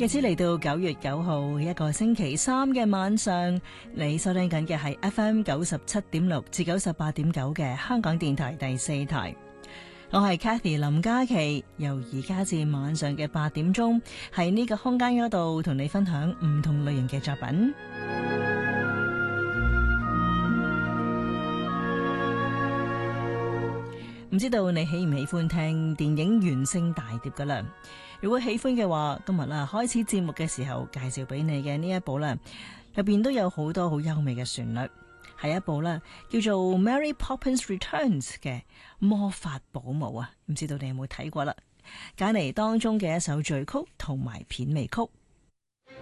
日子嚟到9月9號一個星期三嘅晚上，你收聽緊嘅係 FM 97.6至98.9嘅香港電台第4台。我係 Cathy 林嘉琪，由而家至晚上嘅8點鐘，喺呢個空間嗰度同你分享唔同類型嘅作品。唔知道你喜唔喜歡聽電影原聲大碟噶啦？如果喜歡嘅話，今日開始節目嘅時候介紹俾你嘅呢一部啦，入邊都有好多好優美嘅旋律，係一部叫做 Mary Poppins Returns 嘅魔法保姆啊！唔知道你有冇睇過啦？揀嚟當中嘅一首序曲同埋片尾曲。